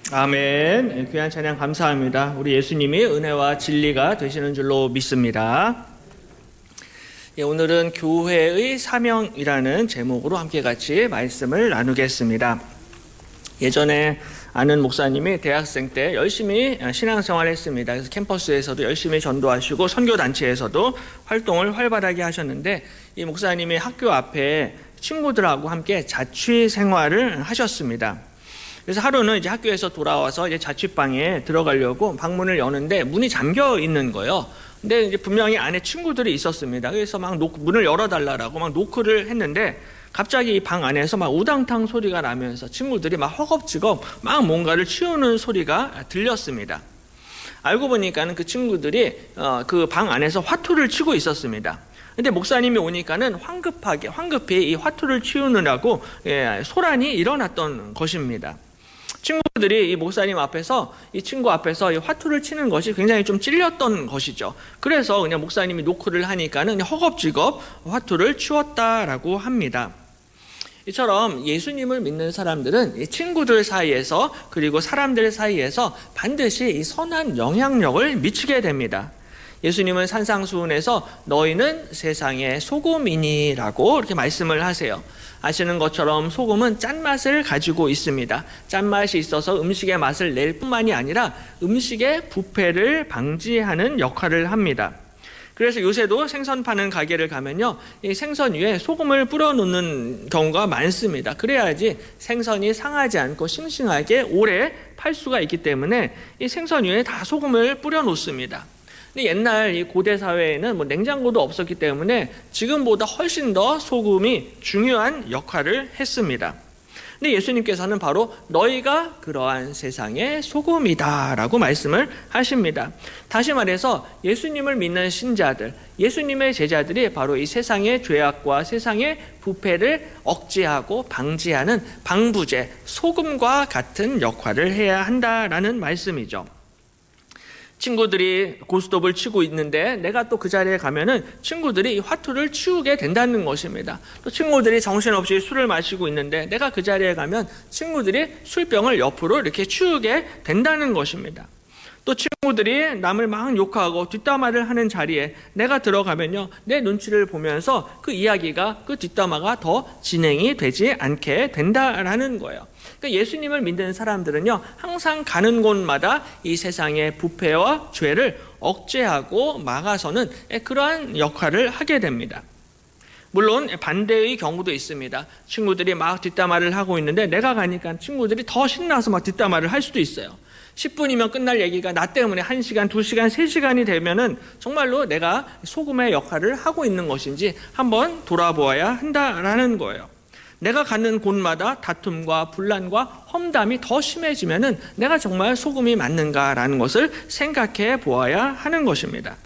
아멘. 귀한 찬양 감사합니다. 우리 예수님이 은혜와 진리가 되시는 줄로 믿습니다. 오늘은 교회의 사명이라는 제목으로 함께 같이 말씀을 나누겠습니다. 예전에 아는 목사님이 대학생 때 열심히 신앙생활을 했습니다. 그래서 캠퍼스에서도 열심히 전도하시고 선교단체에서도 활동을 활발하게 하셨는데, 이 목사님이 학교 앞에 친구들하고 함께 자취 생활을 하셨습니다. 그래서 하루는 이제 학교에서 돌아와서 이제 자취방에 들어가려고 방문을 여는데 문이 잠겨 있는 거예요. 근데 이제 분명히 안에 친구들이 있었습니다. 그래서 막 문을 열어달라고 막 노크를 했는데, 갑자기 이 방 안에서 막 우당탕 소리가 나면서 친구들이 막 허겁지겁 막 뭔가를 치우는 소리가 들렸습니다. 알고 보니까는 그 친구들이 그 방 안에서 화투를 치고 있었습니다. 근데 목사님이 오니까는 황급히 이 화투를 치우느라고 소란이 일어났던 것입니다. 친구들이 이 목사님 앞에서, 이 친구 앞에서 이 화투를 치는 것이 굉장히 좀 찔렸던 것이죠. 그래서 그냥 목사님이 노크를 하니까는 허겁지겁 화투를 치웠다라고 합니다. 이처럼 예수님을 믿는 사람들은 이 친구들 사이에서, 그리고 사람들 사이에서 반드시 이 선한 영향력을 미치게 됩니다. 예수님은 산상수훈에서 너희는 세상의 소금이니라고 이렇게 말씀을 하세요. 아시는 것처럼 소금은 짠맛을 가지고 있습니다. 짠맛이 있어서 음식의 맛을 낼 뿐만이 아니라 음식의 부패를 방지하는 역할을 합니다. 그래서 요새도 생선 파는 가게를 가면요, 이 생선 위에 소금을 뿌려 놓는 경우가 많습니다. 그래야지 생선이 상하지 않고 싱싱하게 오래 팔 수가 있기 때문에 이 생선 위에 다 소금을 뿌려 놓습니다. 근데 옛날 이 고대 사회에는 냉장고도 없었기 때문에 지금보다 훨씬 더 소금이 중요한 역할을 했습니다. 근데 예수님께서는 바로 너희가 그러한 세상의 소금이다라고 말씀을 하십니다. 다시 말해서 예수님을 믿는 신자들, 예수님의 제자들이 바로 이 세상의 죄악과 세상의 부패를 억제하고 방지하는 방부제, 소금과 같은 역할을 해야 한다라는 말씀이죠. 친구들이 고스톱을 치고 있는데 내가 또 그 자리에 가면은 친구들이 이 화투를 치우게 된다는 것입니다. 또 친구들이 정신없이 술을 마시고 있는데 내가 그 자리에 가면 친구들이 술병을 옆으로 이렇게 치우게 된다는 것입니다. 또 친구들이 남을 막 욕하고 뒷담화를 하는 자리에 내가 들어가면요, 내 눈치를 보면서 그 이야기가, 그 뒷담화가 더 진행이 되지 않게 된다라는 거예요. 그러니까 예수님을 믿는 사람들은요, 항상 가는 곳마다 이 세상의 부패와 죄를 억제하고 막아서는 그러한 역할을 하게 됩니다. 물론 반대의 경우도 있습니다. 친구들이 막 뒷담화를 하고 있는데 내가 가니까 친구들이 더 신나서 막 뒷담화를 할 수도 있어요. 10분이면 끝날 얘기가 나 때문에 1시간, 2시간, 3시간이 되면은 정말로 내가 소금의 역할을 하고 있는 것인지 한번 돌아보아야 한다라는 거예요. 내가 가는 곳마다 다툼과 분란과 험담이 더 심해지면은 내가 정말 소금이 맞는가라는 것을 생각해 보아야 하는 것입니다.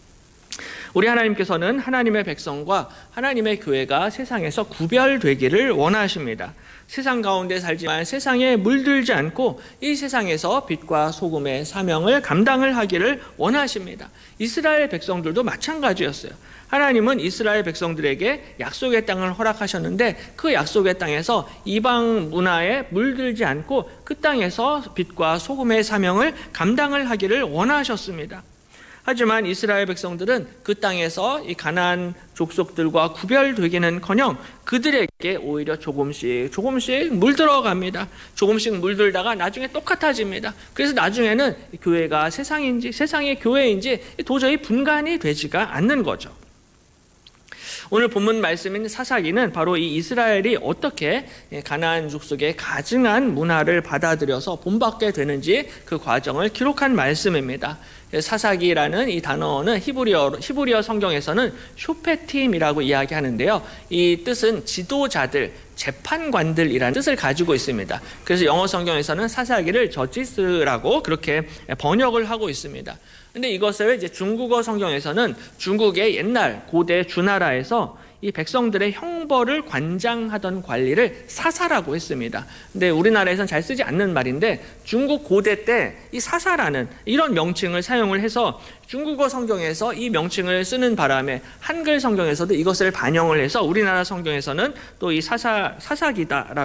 우리 하나님께서는 하나님의 백성과 하나님의 교회가 세상에서 구별되기를 원하십니다. 세상 가운데 살지만 세상에 물들지 않고 이 세상에서 빛과 소금의 사명을 감당을 하기를 원하십니다. 이스라엘 백성들도 마찬가지였어요. 하나님은 이스라엘 백성들에게 약속의 땅을 허락하셨는데 그 약속의 땅에서 이방 문화에 물들지 않고 그 땅에서 빛과 소금의 사명을 감당을 하기를 원하셨습니다. 하지만 이스라엘 백성들은 그 땅에서 이 가나안 족속들과 구별되기는커녕 그들에게 오히려 조금씩 물들어갑니다. 조금씩 물들다가 나중에 똑같아집니다. 그래서 나중에는 교회가 세상인지 세상이 교회인지 도저히 분간이 되지가 않는 거죠. 오늘 본문 말씀인 사사기는 바로 이 이스라엘이 어떻게 가나안 족속의 가증한 문화를 받아들여서 본받게 되는지 그 과정을 기록한 말씀입니다. 사사기라는 이 단어는 히브리어 성경에서는 쇼페팀이라고 이야기하는데요. 이 뜻은 지도자들, 재판관들이라는 뜻을 가지고 있습니다. 그래서 영어 성경에서는 사사기를 저지스라고 그렇게 번역을 하고 있습니다. 근데 이것을 이제 중국어 성경에서는 중국의 옛날 고대 주나라에서 이 백성들의 형벌을 관장하던 관리를 사사라고 했습니다. 근데 우리나라에서는 잘 쓰지 않는 말인데 중국 고대 때 이 사사라는 이런 명칭을 사용을 해서 중국어 성경에서 이 명칭을 쓰는 바람에 한글 성경에서도 이것을 반영을 해서 우리나라 성경에서는 또 이 사사기다라고